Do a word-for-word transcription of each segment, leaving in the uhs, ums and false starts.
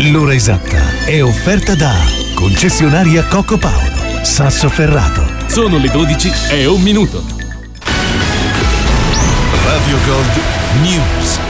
L'ora esatta è offerta da Concessionaria Coco Paolo, Sassoferrato. Sono le dodici e un minuto. Radio Gold News.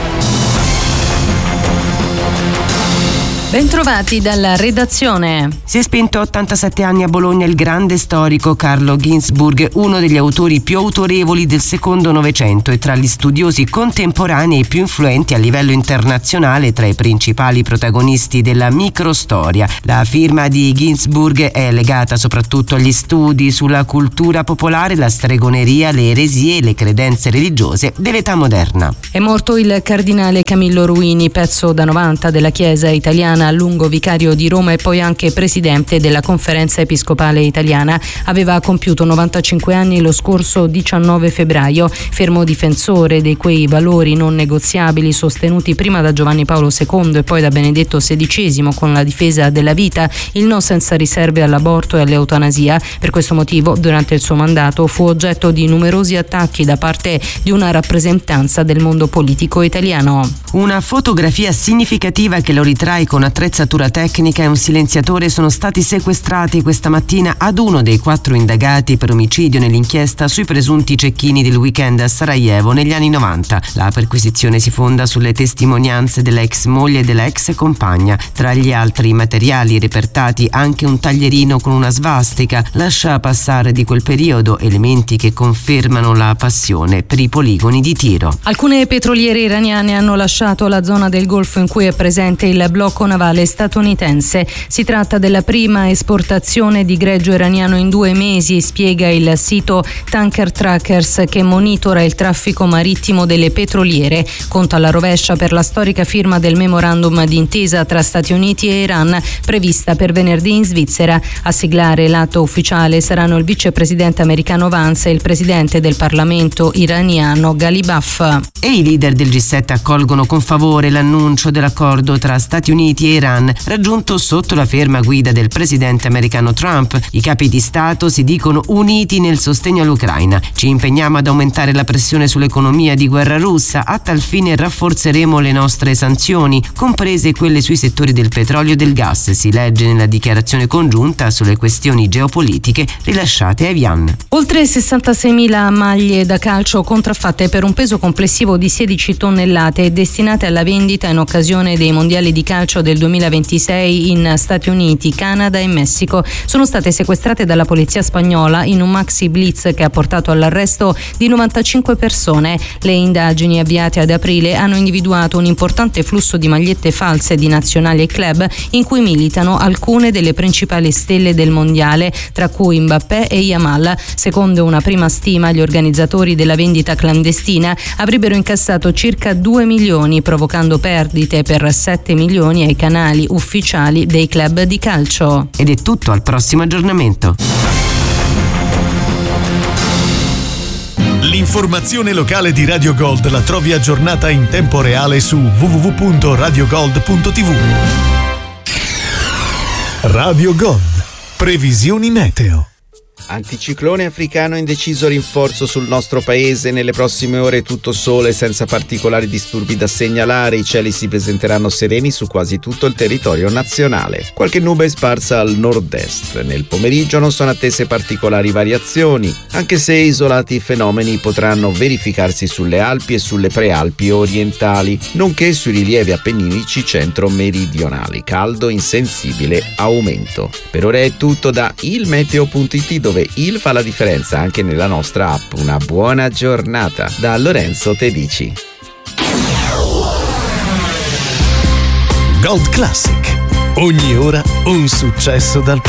Bentrovati dalla redazione. Si è spento a ottantasette anni a Bologna il grande storico Carlo Ginzburg, uno degli autori più autorevoli del secondo Novecento e tra gli studiosi contemporanei più influenti a livello internazionale, tra i principali protagonisti della microstoria. La firma di Ginzburg è legata soprattutto agli studi sulla cultura popolare, la stregoneria, le eresie e le credenze religiose dell'età moderna. È morto il cardinale Camillo Ruini, pezzo da novanta della Chiesa italiana, a lungo vicario di Roma e poi anche presidente della Conferenza Episcopale Italiana. Aveva compiuto novantacinque anni lo scorso diciannove febbraio, fermo difensore di quei valori non negoziabili sostenuti prima da Giovanni Paolo secondo e poi da Benedetto sedicesimo con la difesa della vita, il no senza riserve all'aborto e all'eutanasia. Per questo motivo, durante il suo mandato fu oggetto di numerosi attacchi da parte di una rappresentanza del mondo politico italiano. Una fotografia significativa che lo ritrae con attrezzatura tecnica e un silenziatore sono stati sequestrati questa mattina ad uno dei quattro indagati per omicidio nell'inchiesta sui presunti cecchini del weekend a Sarajevo negli anni novanta. La perquisizione si fonda sulle testimonianze della ex moglie e della ex compagna. Tra gli altri materiali repertati anche un taglierino con una svastica, lascia passare di quel periodo elementi che confermano la passione per i poligoni di tiro. Alcune petroliere iraniane hanno lasciato la zona del Golfo in cui è presente il blocco navale statunitense. Si tratta della prima esportazione di greggio iraniano in due mesi, spiega il sito Tanker Trackers, che monitora il traffico marittimo delle petroliere. Conta alla rovescia per la storica firma del memorandum d'intesa tra Stati Uniti e Iran, prevista per venerdì in Svizzera. A siglare l'atto ufficiale saranno il vicepresidente americano Vance e il presidente del Parlamento iraniano Ghalibaf. E i leader del G sette accolgono con favore l'annuncio dell'accordo tra Stati Uniti e Iran, raggiunto sotto la ferma guida del presidente americano Trump. I capi di Stato si dicono uniti nel sostegno all'Ucraina. Ci impegniamo ad aumentare la pressione sull'economia di guerra russa. A tal fine rafforzeremo le nostre sanzioni, comprese quelle sui settori del petrolio e del gas, si legge nella dichiarazione congiunta sulle questioni geopolitiche rilasciate a Evian. Oltre sessantaseimila maglie da calcio contraffatte per un peso complessivo di sedici tonnellate e destinate alla vendita in occasione dei mondiali di calcio del duemilaventisei in Stati Uniti, Canada e Messico sono state sequestrate dalla polizia spagnola in un maxi blitz che ha portato all'arresto di novantacinque persone. Le indagini avviate ad aprile hanno individuato un importante flusso di magliette false di nazionali e club in cui militano alcune delle principali stelle del mondiale, tra cui Mbappé e Yamal. Secondo una prima stima, gli organizzatori della vendita clandestina avrebbero incassato circa due milioni, provocando perdite per sette milioni ai canali ufficiali dei club di calcio. Ed è tutto, al prossimo aggiornamento. L'informazione locale di Radio Gold la trovi aggiornata in tempo reale su w w w punto radio gold punto t v. Radio Gold. Previsioni meteo. Anticiclone africano in deciso rinforzo sul nostro paese. Nelle prossime ore tutto sole senza particolari disturbi da segnalare. I cieli si presenteranno sereni su quasi tutto il territorio nazionale. Qualche nube sparsa al nord-est. Nel pomeriggio non sono attese particolari variazioni, anche se isolati fenomeni potranno verificarsi sulle Alpi e sulle prealpi orientali, nonché sui rilievi appenninici centro-meridionali. Caldo in sensibile aumento. Per ora è tutto da ilmeteo punto it, dove il fa la differenza anche nella nostra app. Una buona giornata da Lorenzo Tedici. Gold Classic. Ogni ora un successo dal